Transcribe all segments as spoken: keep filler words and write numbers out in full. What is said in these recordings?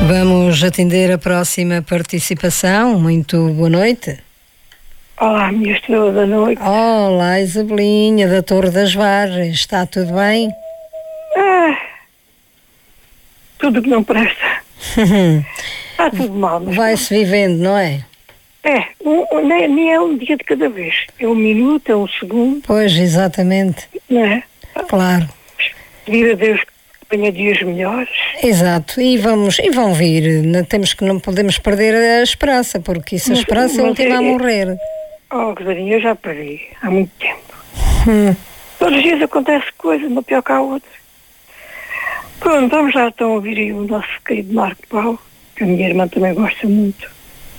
Vamos atender a próxima participação. Muito boa noite. Olá, minha estrela da noite. Olá, Isabelinha, da Torre das Vargens. Está tudo bem? Ah, tudo que não presta. Está tudo mal. Mas vai-se vivendo, não é? É, um, nem, nem é um dia de cada vez. É um minuto, é um segundo. Pois, exatamente. Não é? Claro. Pedir a Deus que venha dias melhores. Exato. E, vamos, e vão vir. Não, temos que, não podemos perder a esperança, porque isso a Mas- esperança é a mas última é- a morrer. Oh, Rosarinha, eu já parei há muito tempo. Hum. Todos os dias acontece coisa, uma pior que a outra. Pronto, vamos lá então ouvir aí o nosso querido Marco Paulo, que a minha irmã também gosta muito.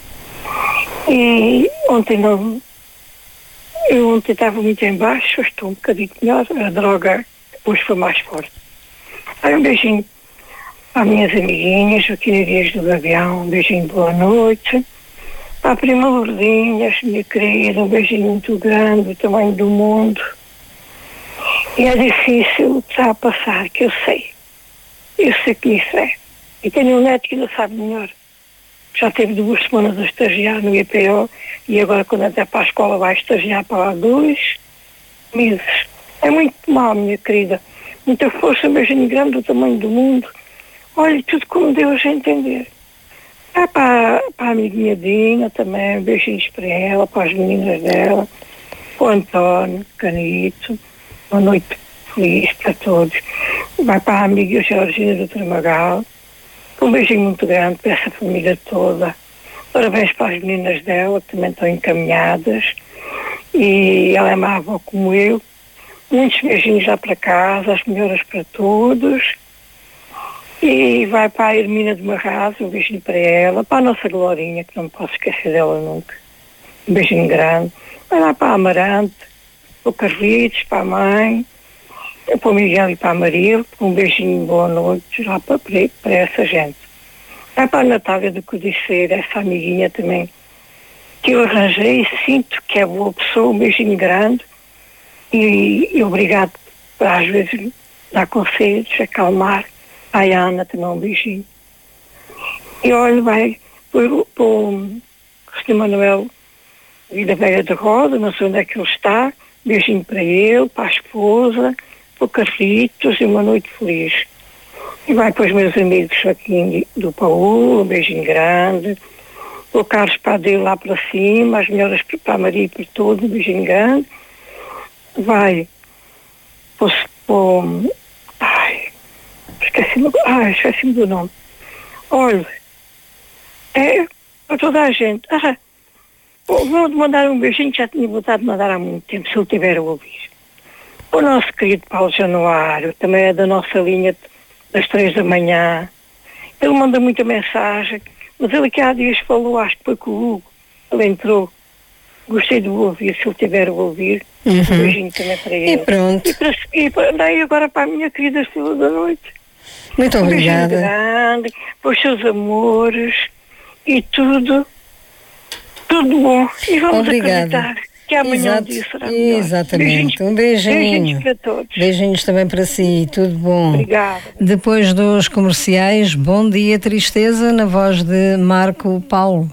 E ontem não... Eu ontem estava muito em baixo, hoje estou um bocadinho melhor, a droga hoje foi mais forte. Aí um beijinho para as minhas amiguinhas, Joaquina Dias do Gavião, um beijinho de boa noite. Para a prima Lourdinhas, minha querida, um beijinho muito grande, do tamanho do mundo. E é difícil o que está a passar, que eu sei. Eu sei que isso é. E tenho um neto que ainda sabe melhor. Já teve duas semanas a estagiar no I P O e agora quando até para a escola vai estagiar para lá dois meses. É muito mal, minha querida. Muita força, um beijinho grande do tamanho do mundo. Olha, tudo como Deus a entender. É para, para a amiguinha Dina também, beijinhos para ela, para as meninas dela, para o António, Canito, uma noite feliz para todos. Vai para a amiga Georgina do Tramagal, um beijinho muito grande para essa família toda. Parabéns para as meninas dela, que também estão encaminhadas. E ela é uma avó como eu. Muitos beijinhos lá para casa, as melhoras para todos. E vai para a Hermina de Marraz, um beijinho para ela, para a nossa Glorinha, que não me posso esquecer dela nunca. Um beijinho grande. Vai lá para a Amarante, para o Carlitos, para a mãe, para o Miguel e para a Maria, um beijinho, boa noite, lá para, para essa gente. Vai para a Natália do Codiceiro, essa amiguinha também, que eu arranjei e sinto que é boa pessoa, um beijinho grande. E, e obrigado por às vezes dar conselhos, acalmar. A Ana também um beijinho. E olha, vai para o Senhor Manuel Vida Velha de Roda, não sei onde é que ele está, beijinho para ele, para a esposa, para o Carlitos e uma noite feliz. E vai para os meus amigos Joaquim do Paulo, um beijinho grande, para o Carlos Padeiro lá para cima, as melhoras para a Maria e para todos, um beijinho grande. Vai para o... Para o ai, esqueci-me ai, esqueci do nome. Olha, é para toda a gente. Ah, vou mandar um beijinho que já tinha vontade de mandar há muito tempo, se ele tiver a ouvir. O nosso querido Paulo Januário, também é da nossa linha das três da manhã. Ele manda muita mensagem, mas ele que há dias falou, acho que foi com o Hugo, ele entrou. Gostei de o ouvir, se ele tiver a ouvir. Uhum. Um beijinho também para ele. E pronto. E, para, e para, daí agora para a minha querida estrela da noite. Muito Um beijinho obrigada. grande, para os seus amores e tudo, tudo bom. E vamos Obrigada. acreditar que amanhã Exato. o dia será melhor. Exatamente. Beijinhos, Um beijinho. beijinhos para todos. Beijinhos também para si, tudo bom. Obrigada. Depois dos comerciais, Bom Dia Tristeza, na voz de Marco Paulo.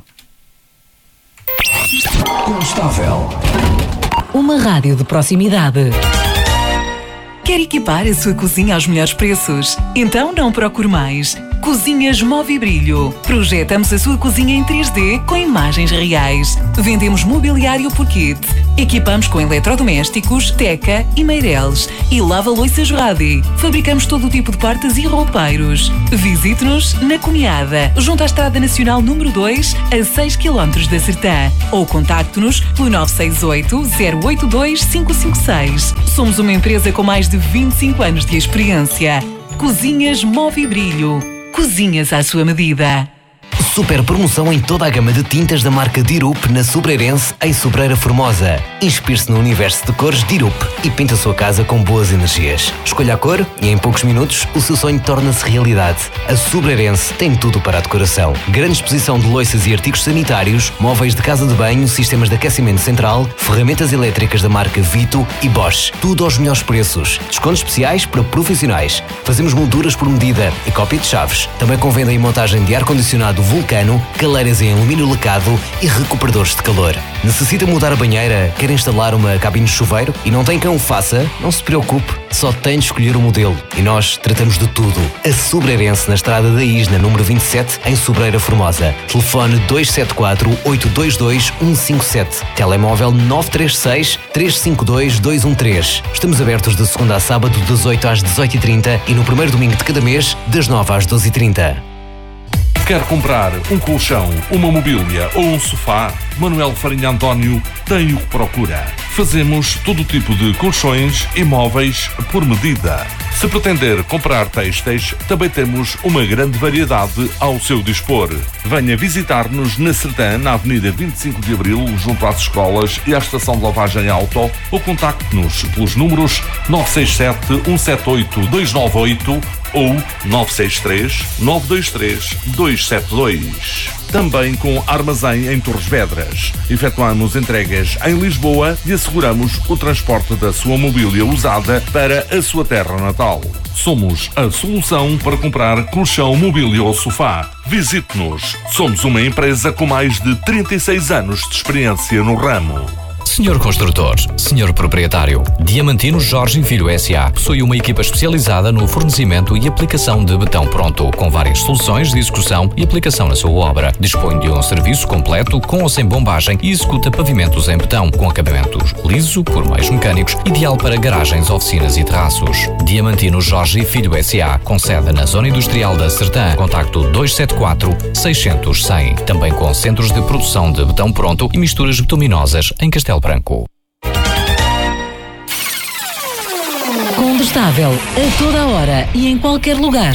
Instável. Uma rádio de proximidade. Quer equipar a sua cozinha aos melhores preços? Então não procure mais. Cozinhas Movibrilho. Projetamos a sua cozinha em três D com imagens reais. Vendemos mobiliário por kit. Equipamos com eletrodomésticos, teca e meireles. E lava-loiças Radi. Fabricamos todo o tipo de portas e roupeiros. Visite-nos na Cunhada, junto à Estrada Nacional número dois, a seis quilómetros da Sertã. Ou contacte-nos pelo nove seis oito, zero oito dois, cinco cinco seis. Somos uma empresa com mais de vinte e cinco anos de experiência. Cozinhas Movibrilho. Cozinhas à sua medida. Super promoção em toda a gama de tintas da marca Dirup na Sobreirense em Sobreira Formosa. Inspire-se no universo de cores Dirup e pinta a sua casa com boas energias. Escolha a cor e em poucos minutos o seu sonho torna-se realidade. A Sobreirense tem tudo para a decoração. Grande exposição de loiças e artigos sanitários, móveis de casa de banho, sistemas de aquecimento central, ferramentas elétricas da marca Vito e Bosch. Tudo aos melhores preços. Descontos especiais para profissionais. Fazemos molduras por medida e cópia de chaves. Também com venda e montagem de ar-condicionado Vulcano, caleiras em alumínio lacado e recuperadores de calor. Necessita mudar a banheira? Quer instalar uma cabine de chuveiro? E não tem quem o faça? Não se preocupe, só tem de escolher o modelo. E nós tratamos de tudo. A Sobreirense, na Estrada da Isna, número vinte e sete, em Sobreira Formosa. Telefone dois sete quatro, oito dois dois, um cinco sete. Telemóvel nove três seis, três cinco dois, dois um três. Estamos abertos de segunda a sábado, das oito às dezoito e trinta e no primeiro domingo de cada mês, das nove às doze e trinta. Quer comprar um colchão, uma mobília ou um sofá? Manuel Farinha António tem o que procura. Fazemos todo tipo de colchões e móveis por medida. Se pretender comprar têxteis, também temos uma grande variedade ao seu dispor. Venha visitar-nos na Sertã, na Avenida vinte e cinco de Abril, junto às escolas e à estação de lavagem auto, ou contacte-nos pelos números nove seis sete, um sete oito, dois nove oito ou nove seis três, nove dois três, dois sete dois. Também com armazém em Torres Vedras. Efetuamos entregas em Lisboa e asseguramos o transporte da sua mobília usada para a sua terra natal. Somos a solução para comprar colchão, mobília ou sofá. Visite-nos. Somos uma empresa com mais de trinta e seis anos de experiência no ramo. Senhor Construtor, Senhor Proprietário, Diamantino Jorge Filho S A possui uma equipa especializada no fornecimento e aplicação de betão pronto, com várias soluções de execução e aplicação na sua obra. Dispõe de um serviço completo com ou sem bombagem e executa pavimentos em betão, com acabamentos liso por meios mecânicos, ideal para garagens, oficinas e terraços. Diamantino Jorge Filho S A, com sede na Zona Industrial da Sertã. Contacto dois sete quatro, seis zero zero, cem. Também com centros de produção de betão pronto e misturas bituminosas em Castelo Branco. Condestável, a toda a hora e em qualquer lugar.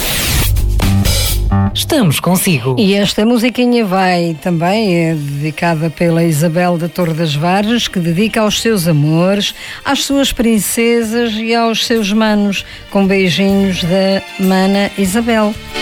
Estamos consigo. E esta musiquinha vai também, é dedicada pela Isabel da Torre das Varjas, que dedica aos seus amores, às suas princesas e aos seus manos, com beijinhos da mana Isabel.